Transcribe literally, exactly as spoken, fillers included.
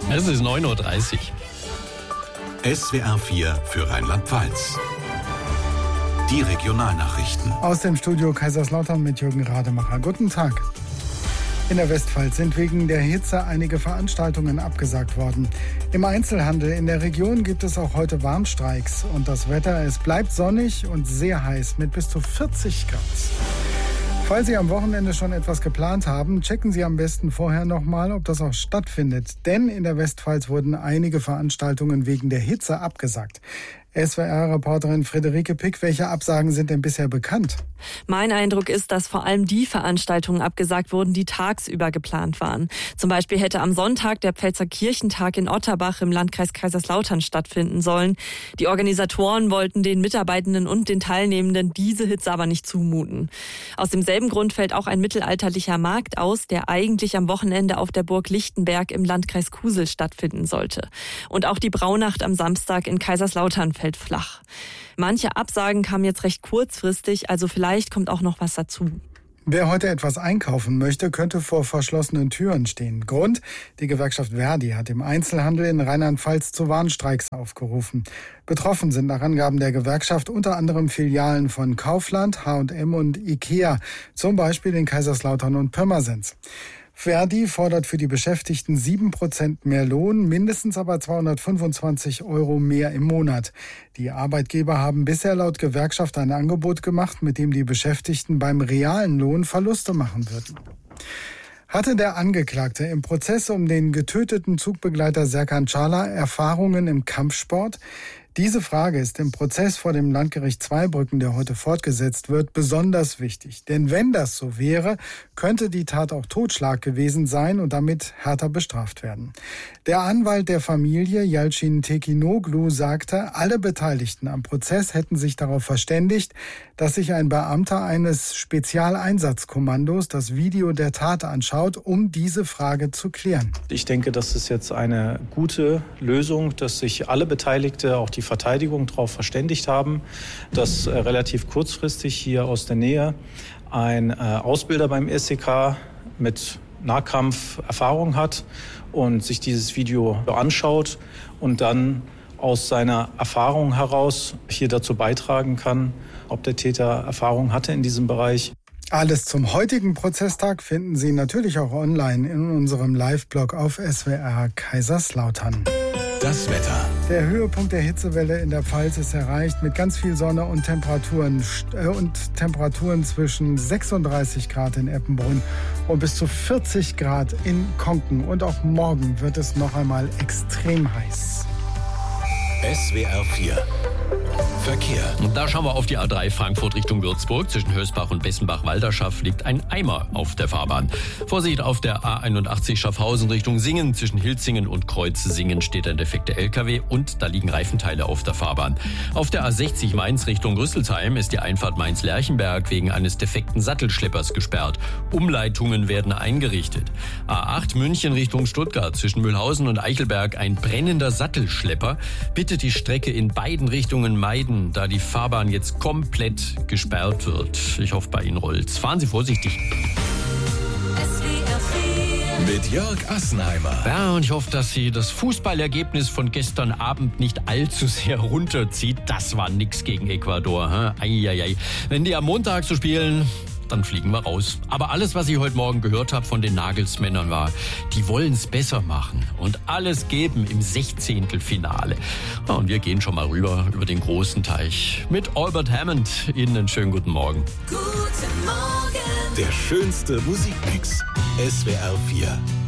Es ist neun Uhr dreißig. S W R vier für Rheinland-Pfalz. Die Regionalnachrichten. Aus dem Studio Kaiserslautern mit Jürgen Rademacher. Guten Tag. In der Westpfalz sind wegen der Hitze einige Veranstaltungen abgesagt worden. Im Einzelhandel in der Region gibt es auch heute Warnstreiks. Und das Wetter, es bleibt sonnig und sehr heiß mit bis zu vierzig Grad. Falls Sie am Wochenende schon etwas geplant haben, checken Sie am besten vorher nochmal, ob das auch stattfindet. Denn in der Westpfalz wurden einige Veranstaltungen wegen der Hitze abgesagt. S W R-Reporterin Friederike Pick, welche Absagen sind denn bisher bekannt? Mein Eindruck ist, dass vor allem die Veranstaltungen abgesagt wurden, die tagsüber geplant waren. Zum Beispiel hätte am Sonntag der Pfälzer Kirchentag in Otterbach im Landkreis Kaiserslautern stattfinden sollen. Die Organisatoren wollten den Mitarbeitenden und den Teilnehmenden diese Hitze aber nicht zumuten. Aus demselben Grund fällt auch ein mittelalterlicher Markt aus, der eigentlich am Wochenende auf der Burg Lichtenberg im Landkreis Kusel stattfinden sollte. Und auch die Braunacht am Samstag in Kaiserslautern fällt flach. Manche Absagen kamen jetzt recht kurzfristig, also vielleicht kommt auch noch was dazu. Wer heute etwas einkaufen möchte, könnte vor verschlossenen Türen stehen. Grund: die Gewerkschaft Verdi hat im Einzelhandel in Rheinland-Pfalz zu Warnstreiks aufgerufen. Betroffen sind nach Angaben der Gewerkschaft unter anderem Filialen von Kaufland, H und M und Ikea, zum Beispiel in Kaiserslautern und Pirmasens. Verdi fordert für die Beschäftigten sieben Prozent mehr Lohn, mindestens aber zweihundertfünfundzwanzig Euro mehr im Monat. Die Arbeitgeber haben bisher laut Gewerkschaft ein Angebot gemacht, mit dem die Beschäftigten beim realen Lohn Verluste machen würden. Hatte der Angeklagte im Prozess um den getöteten Zugbegleiter Serkan Çağlar Erfahrungen im Kampfsport? Diese Frage ist im Prozess vor dem Landgericht Zweibrücken, der heute fortgesetzt wird, besonders wichtig. Denn wenn das so wäre, könnte die Tat auch Totschlag gewesen sein und damit härter bestraft werden. Der Anwalt der Familie, Yalçin Tekinoglu, sagte, alle Beteiligten am Prozess hätten sich darauf verständigt, dass sich ein Beamter eines Spezialeinsatzkommandos das Video der Tat anschaut, um diese Frage zu klären. Ich denke, das ist jetzt eine gute Lösung, dass sich alle Beteiligte, auch die Verteidigung, darauf verständigt haben, dass äh, relativ kurzfristig hier aus der Nähe ein äh, Ausbilder beim S C K mit Nahkampf Erfahrung hat und sich dieses Video anschaut und dann aus seiner Erfahrung heraus hier dazu beitragen kann, ob der Täter Erfahrung hatte in diesem Bereich. Alles zum heutigen Prozesstag finden Sie natürlich auch online in unserem Live-Blog auf S W R Kaiserslautern. Das Wetter. Der Höhepunkt der Hitzewelle in der Pfalz ist erreicht mit ganz viel Sonne und Temperaturen äh, und Temperaturen zwischen sechsunddreißig Grad in Eppenbrunn und bis zu vierzig Grad in Konken. Und auch morgen wird es noch einmal extrem heiß. S W R vier Verkehr. Und da schauen wir auf die A drei Frankfurt Richtung Würzburg. Zwischen Hösbach und Bessenbach-Walderschaff liegt ein Eimer auf der Fahrbahn. Vorsicht auf der A einundachtzig Schaffhausen Richtung Singen. Zwischen Hilzingen und Kreuz-Singen steht ein defekter L K W und da liegen Reifenteile auf der Fahrbahn. Auf der A sechzig Mainz Richtung Rüsselsheim ist die Einfahrt Mainz-Lerchenberg wegen eines defekten Sattelschleppers gesperrt. Umleitungen werden eingerichtet. A acht München Richtung Stuttgart. Zwischen Mühlhausen und Eichelberg ein brennender Sattelschlepper. Bitte die Strecke in beiden Richtungen meiden, da die Fahrbahn jetzt komplett gesperrt wird. Ich hoffe, bei Ihnen rollt's. Fahren Sie vorsichtig. Mit Jörg Assenheimer. Ja, und ich hoffe, dass Sie das Fußballergebnis von gestern Abend nicht allzu sehr runterzieht. Das war nix gegen Ecuador. Hm? Eieiei. Wenn die am Montag so spielen, dann fliegen wir raus. Aber alles, was ich heute Morgen gehört habe von den Nagelsmännern war, die wollen es besser machen und alles geben im Sechzehntelfinale. Ja, und wir gehen schon mal rüber über den großen Teich mit Albert Hammond. Ihnen einen schönen guten Morgen. Guten Morgen. Der schönste Musikmix. S W R vier.